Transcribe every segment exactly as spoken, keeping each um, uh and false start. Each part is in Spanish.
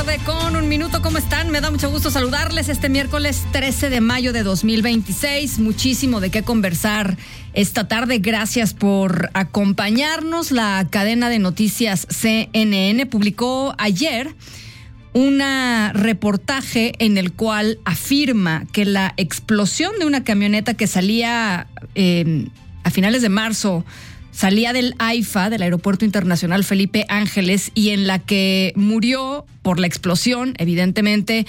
tarde con un minuto. ¿Cómo están? Me da mucho gusto saludarles este miércoles trece de mayo de dos mil veintiséis. Muchísimo de qué conversar esta tarde. Gracias por acompañarnos. La cadena de noticias C N N publicó ayer un reportaje en el cual afirma que la explosión de una camioneta que salía eh, a finales de marzo salía del AIFA, del Aeropuerto Internacional Felipe Ángeles, y en la que murió por la explosión, evidentemente,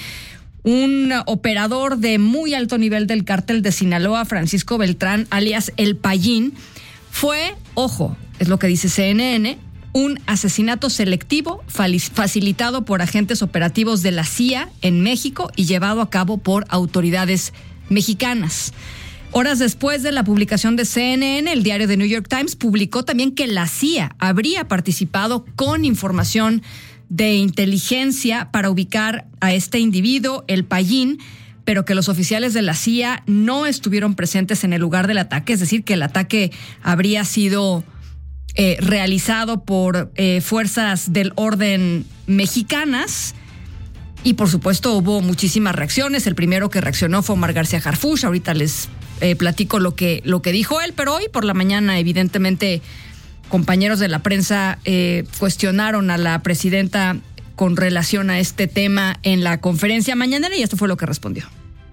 un operador de muy alto nivel del cártel de Sinaloa, Francisco Beltrán, alias El Payín, fue, ojo, es lo que dice C N N, un asesinato selectivo facilitado por agentes operativos de la C I A en México y llevado a cabo por autoridades mexicanas. Horas después de la publicación de C N N, el diario The New York Times publicó también que la C I A habría participado con información de inteligencia para ubicar a este individuo, El Payín, pero que los oficiales de la C I A no estuvieron presentes en el lugar del ataque, es decir, que el ataque habría sido eh, realizado por eh, fuerzas del orden mexicanas. Y por supuesto hubo muchísimas reacciones. El primero que reaccionó fue Omar García Harfuch. Ahorita les eh, platico lo que, lo que dijo él, pero hoy por la mañana, evidentemente, compañeros de la prensa eh, cuestionaron a la presidenta con relación a este tema en la conferencia mañanera, y esto fue lo que respondió.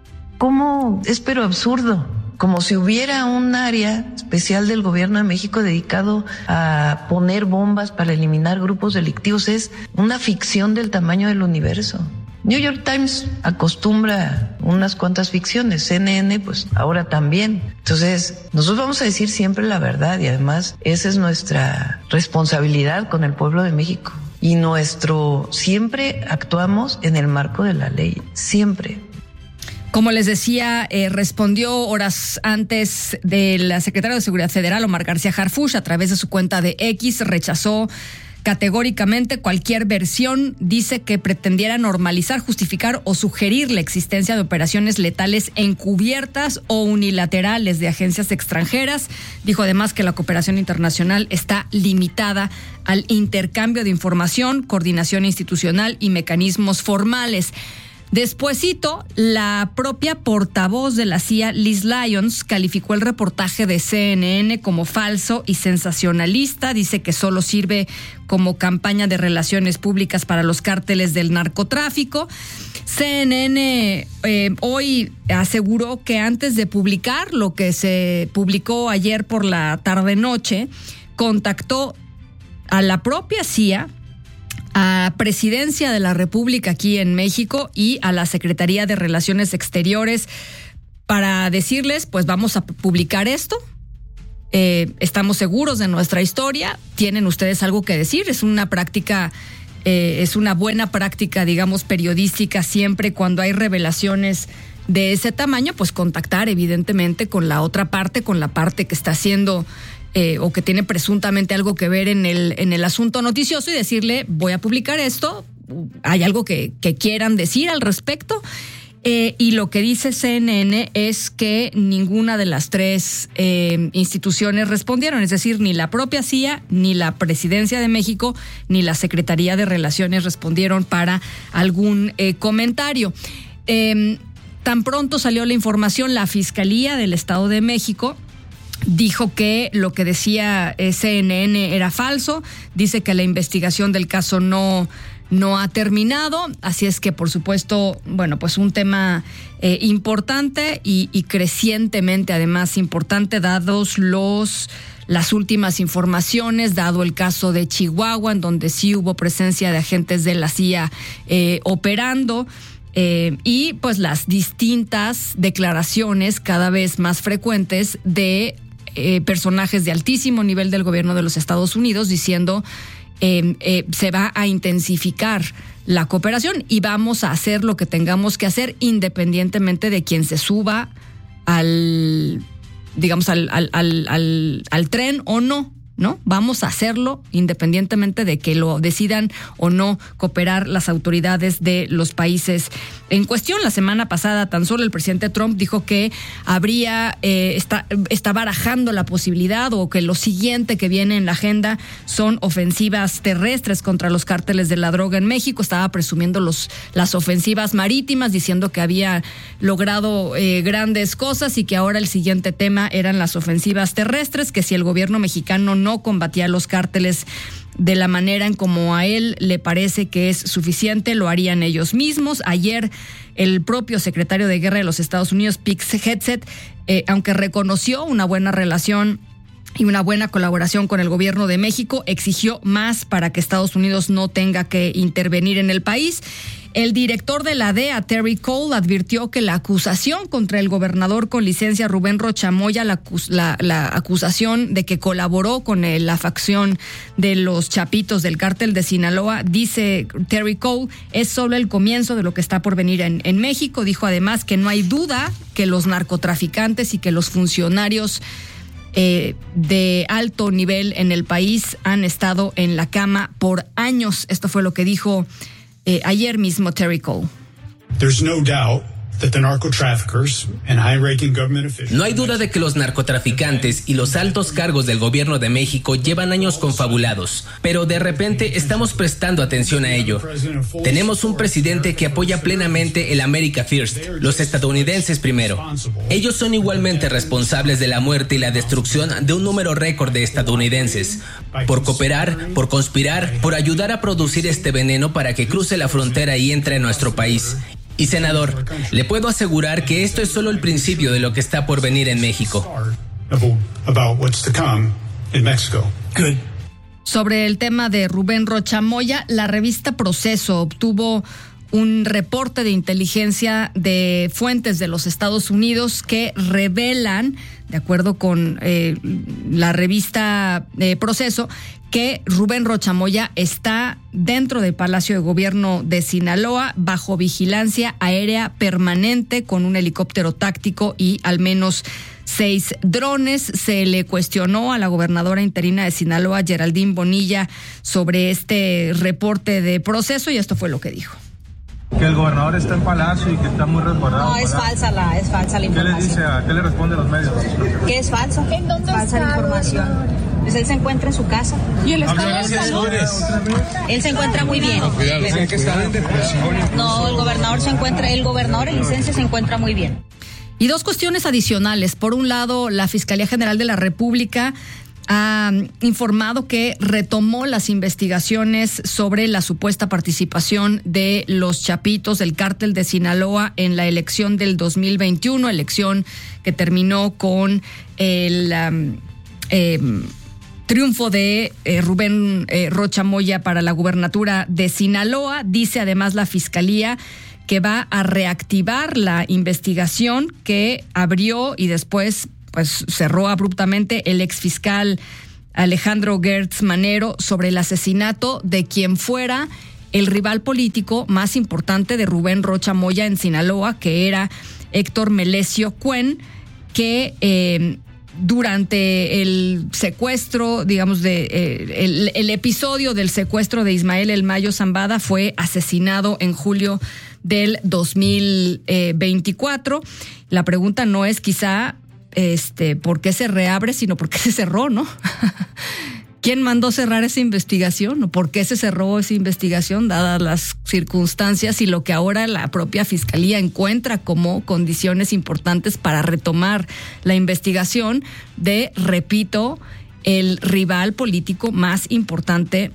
¿Cómo es pero absurdo? Como si hubiera un área especial del gobierno de México dedicado a poner bombas para eliminar grupos delictivos. Es una ficción del tamaño del universo. New York Times acostumbra unas cuantas ficciones, C N N pues ahora también. Entonces nosotros vamos a decir siempre la verdad, y además esa es nuestra responsabilidad con el pueblo de México. Y nuestro, siempre actuamos en el marco de la ley, siempre. Como les decía, eh, respondió horas antes del secretario de Seguridad Federal, Omar García Harfuch, a través de su cuenta de X, rechazó categóricamente cualquier versión, dice que pretendiera normalizar, justificar o sugerir la existencia de operaciones letales encubiertas o unilaterales de agencias extranjeras. Dijo además que la cooperación internacional está limitada al intercambio de información, coordinación institucional y mecanismos formales. Despuésito, la propia portavoz de la C I A, Liz Lyons, calificó el reportaje de C N N como falso y sensacionalista. Dice que solo sirve como campaña de relaciones públicas para los cárteles del narcotráfico. C N N eh, hoy aseguró que antes de publicar lo que se publicó ayer por la tarde-noche, contactó a la propia C I A, a Presidencia de la República aquí en México y a la Secretaría de Relaciones Exteriores para decirles, pues vamos a publicar esto, eh, estamos seguros de nuestra historia, tienen ustedes algo que decir. Es una práctica, eh, es una buena práctica, digamos, periodística, siempre cuando hay revelaciones de ese tamaño, pues contactar evidentemente con la otra parte, con la parte que está haciendo Eh, o que tiene presuntamente algo que ver en el, en el asunto noticioso, y decirle, voy a publicar esto, hay algo que, que quieran decir al respecto. Eh, y lo que dice C N N es que ninguna de las tres eh, instituciones respondieron, es decir, ni la propia C I A, ni la Presidencia de México, ni la Secretaría de Relaciones respondieron para algún eh, comentario. Eh, tan pronto salió la información, la Fiscalía del Estado de México dijo que lo que decía C N N era falso. Dice que la investigación del caso no, no ha terminado. Así es que, por supuesto, bueno, pues un tema eh, importante y, y crecientemente, además, importante, dados los las últimas informaciones, dado el caso de Chihuahua, en donde sí hubo presencia de agentes de la C I A eh, operando. Eh, y pues las distintas declaraciones cada vez más frecuentes de eh, personajes de altísimo nivel del gobierno de los Estados Unidos diciendo eh, eh, se va a intensificar la cooperación y vamos a hacer lo que tengamos que hacer independientemente de quien se suba al, digamos, al, al, al, al, al tren o no. ¿no? Vamos a hacerlo independientemente de que lo decidan o no cooperar las autoridades de los países en cuestión. La semana pasada tan solo el presidente Trump dijo que habría, eh, está, está barajando la posibilidad o que lo siguiente que viene en la agenda son ofensivas terrestres contra los cárteles de la droga en México. Estaba presumiendo los, las ofensivas marítimas, diciendo que había logrado eh, grandes cosas y que ahora el siguiente tema eran las ofensivas terrestres, que si el gobierno mexicano no no combatía a los cárteles de la manera en como a él le parece que es suficiente, lo harían ellos mismos. Ayer el propio secretario de Guerra de los Estados Unidos, Pete Hegseth, eh, aunque reconoció una buena relación y una buena colaboración con el gobierno de México, exigió más para que Estados Unidos no tenga que intervenir en el país. El director de la D E A, Terry Cole, advirtió que la acusación contra el gobernador con licencia Rubén Rocha Moya, la, la, la acusación de que colaboró con el, la facción de los Chapitos del cártel de Sinaloa, dice Terry Cole, es solo el comienzo de lo que está por venir en, en México. Dijo además que no hay duda que los narcotraficantes y que los funcionarios Eh, de alto nivel en el país han estado en la cama por años. Esto fue lo que dijo eh, ayer mismo Terry Cole. There's no doubt that the narco-traffickers and high-ranking government officials... No hay duda de que los narcotraficantes y los altos cargos del gobierno de México llevan años confabulados, pero de repente estamos prestando atención a ello. Tenemos un presidente que apoya plenamente el America First, los estadounidenses primero. Ellos son igualmente responsables de la muerte y la destrucción de un número récord de estadounidenses, por cooperar, por conspirar, por ayudar a producir este veneno para que cruce la frontera y entre a nuestro país. Y senador, le puedo asegurar que esto es solo el principio de lo que está por venir en México. Sobre el tema de Rubén Rocha Moya, la revista Proceso obtuvo un reporte de inteligencia de fuentes de los Estados Unidos que revelan, de acuerdo con eh, la revista eh, Proceso, que Rubén Rocha Moya está dentro del Palacio de Gobierno de Sinaloa bajo vigilancia aérea permanente con un helicóptero táctico y al menos seis drones. Se le cuestionó a la gobernadora interina de Sinaloa, Geraldine Bonilla, sobre este reporte de Proceso y esto fue lo que dijo. Que el gobernador está en Palacio y que está muy resguardado. No, es falsa la, es falsa la información. ¿Qué le dice a, qué le responde a los medios? Que es falso. ¿En dónde falsa está la información? Pues él se encuentra en su casa. ¿Y el estado de salud? Él se encuentra muy bien. No, cuidado, que está en depresión. No, el gobernador se encuentra, el gobernador en licencia se encuentra muy bien. Y dos cuestiones adicionales. Por un lado, la Fiscalía General de la República ha informado que retomó las investigaciones sobre la supuesta participación de los Chapitos del cártel de Sinaloa en la elección del dos mil veintiuno, elección que terminó con el um, eh, triunfo de eh, Rubén eh, Rocha Moya para la gubernatura de Sinaloa. Dice además la Fiscalía que va a reactivar la investigación que abrió y después pues cerró abruptamente el exfiscal Alejandro Gertz Manero sobre el asesinato de quien fuera el rival político más importante de Rubén Rocha Moya en Sinaloa, que era Héctor Melesio Cuen, que eh, durante el secuestro, digamos, de eh, el, el episodio del secuestro de Ismael El Mayo Zambada fue asesinado en julio del dos mil veinticuatro. La pregunta no es quizá este por qué se reabre, sino por qué se cerró, ¿no? ¿Quién mandó cerrar esa investigación? ¿O por qué se cerró esa investigación, dadas las circunstancias y lo que ahora la propia Fiscalía encuentra como condiciones importantes para retomar la investigación de, repito, el rival político más importante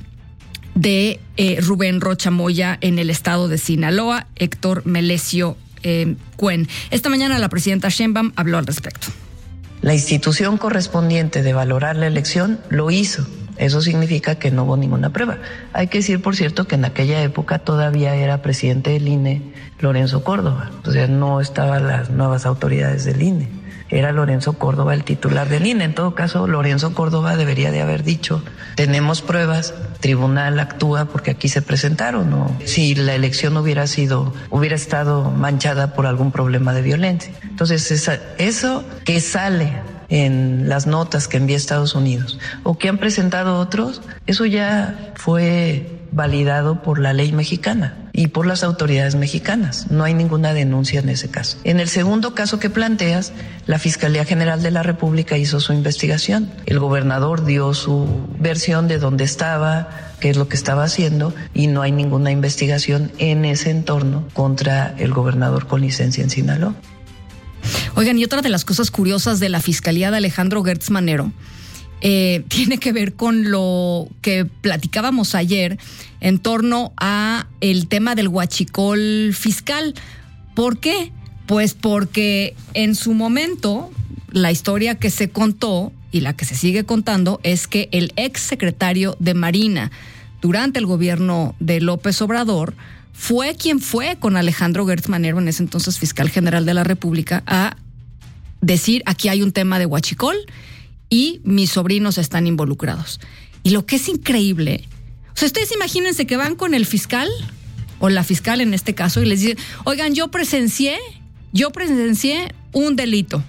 de eh, Rubén Rocha Moya en el estado de Sinaloa, Héctor Melesio eh, Cuen? Esta mañana la presidenta Sheinbaum habló al respecto. La institución correspondiente de valorar la elección lo hizo. Eso significa que no hubo ninguna prueba. Hay que decir, por cierto, que en aquella época todavía era presidente del I N E Lorenzo Córdoba. O sea, no estaban las nuevas autoridades del I N E. Era Lorenzo Córdoba el titular del I N E. En todo caso, Lorenzo Córdoba debería de haber dicho, tenemos pruebas, tribunal actúa porque aquí se presentaron, ¿no? Si la elección hubiera sido, hubiera estado manchada por algún problema de violencia. Entonces, esa, eso que sale en las notas que envía Estados Unidos o que han presentado otros, eso ya fue validado por la ley mexicana y por las autoridades mexicanas. No hay ninguna denuncia en ese caso. En el segundo caso que planteas, la Fiscalía General de la República hizo su investigación. El gobernador dio su versión de dónde estaba, qué es lo que estaba haciendo, y no hay ninguna investigación en ese entorno contra el gobernador con licencia en Sinaloa. Oigan, y otra de las cosas curiosas de la Fiscalía de Alejandro Gertz Manero eh, tiene que ver con lo que platicábamos ayer en torno a el tema del huachicol fiscal. ¿Por qué? Pues porque en su momento la historia que se contó y la que se sigue contando es que el ex secretario de Marina durante el gobierno de López Obrador fue quien fue con Alejandro Gertz Manero, en ese entonces fiscal general de la República, a decir: aquí hay un tema de huachicol y mis sobrinos están involucrados. Y lo que es increíble, o sea, ustedes imagínense que van con el fiscal o la fiscal en este caso y les dicen: oigan, yo presencié, yo presencié un delito.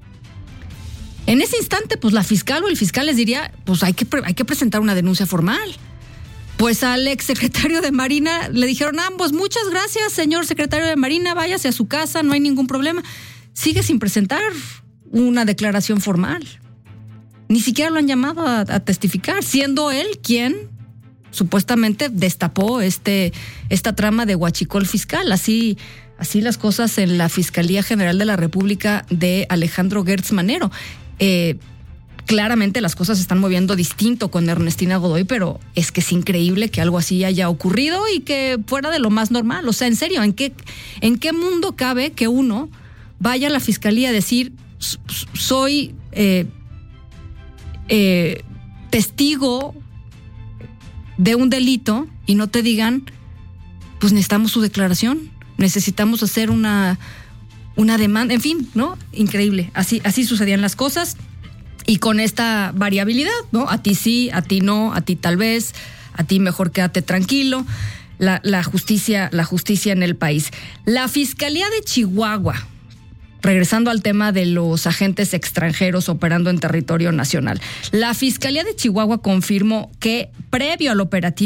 En ese instante, pues la fiscal o el fiscal les diría: pues hay que, hay que presentar una denuncia formal. Pues al ex secretario de Marina le dijeron ambos: muchas gracias, señor secretario de Marina, váyase a su casa, no hay ningún problema. Sigue sin presentar una declaración formal. Ni siquiera lo han llamado a, a testificar, siendo él quien supuestamente destapó este esta trama de huachicol fiscal. Así, así las cosas en la Fiscalía General de la República de Alejandro Gertz Manero. Eh, claramente las cosas se están moviendo distinto con Ernestina Godoy, pero es que es increíble que algo así haya ocurrido y que fuera de lo más normal. O sea, en serio, ¿en qué, en qué mundo cabe que uno vaya a la fiscalía a decir: soy eh, eh, testigo de un delito, y no te digan: pues necesitamos su declaración, necesitamos hacer una, una demanda? En fin, ¿no? Increíble. Así, así sucedían las cosas. Y con esta variabilidad, ¿no? A ti sí, a ti no, a ti tal vez, a ti mejor quédate tranquilo. La, la justicia, la justicia en el país. La Fiscalía de Chihuahua, regresando al tema de los agentes extranjeros operando en territorio nacional. La Fiscalía de Chihuahua confirmó que previo al operativo